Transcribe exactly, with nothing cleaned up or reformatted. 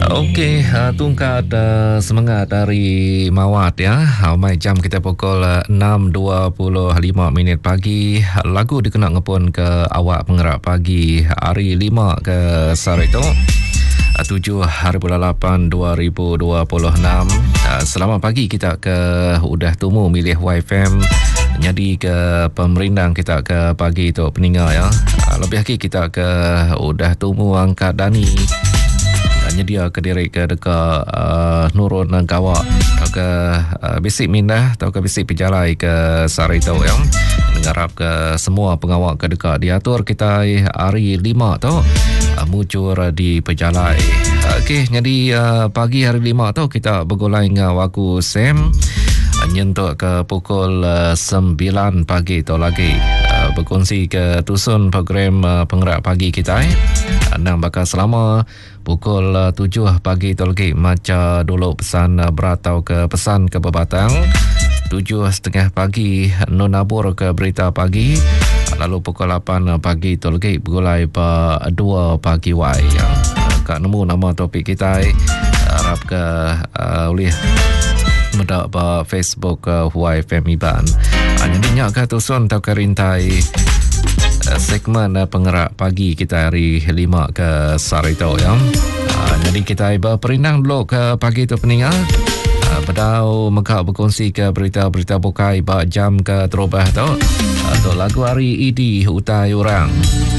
Okey, uh, tungkat uh, semangat dari Mawat ya. Uh, mai jam kita pukul uh, enam dua puluh lima minit pagi. Lagu dikenal ngepun ke awak pengerak pagi hari lima ke Sarito. Uh, tujuh hari bulan lapan dua ribu dua puluh enam. Uh, selamat pagi kita ke udah tumu milih Y F M. Jadi ke pemerintah kita ke pagi tu peninggal ya. Uh, lebih lagi kita ke udah tumu angkat Dani. Nyedia ke diri ke dekat uh, Nurun Gawak atau ke uh, Bisik Mindah atau ke Bisik Pejalai ke Sarito yang mengharap ke semua pengawal ke dekat diatur kita hari lima tu uh, muncul di Pejalai. Okey, jadi uh, pagi hari lima tu kita bergulai dengan waku Sam uh, nyentuk ke pukul uh, sembilan pagi tu lagi uh, berkongsi ke tusun program uh, penggerak pagi kita eh. Nang bakal selama pukul uh, tujuh pagi tu lagi macam dulu pesan uh, beratau ke pesan ke Bebatang. Tujuh setengah pagi nonabur ke berita pagi. Lalu pukul lapan pagi tu lagi bergulai pa dua pagi wai. Uh, Kak nemu nama topik kita eh. Harap ke uh, boleh medak pa Facebook uh, Y F M Iban. Uh, jadi nyak ke tusun tau ke rintai segmen penggerak pagi kita hari lima ke Sarito ya. Uh, jadi kita berperindang dulu ke pagi tu peninggal. Uh, Bedau mekak berkongsi ke berita-berita bukai bak jam ke terubah tu. Untuk uh, lagu hari ini utai orang.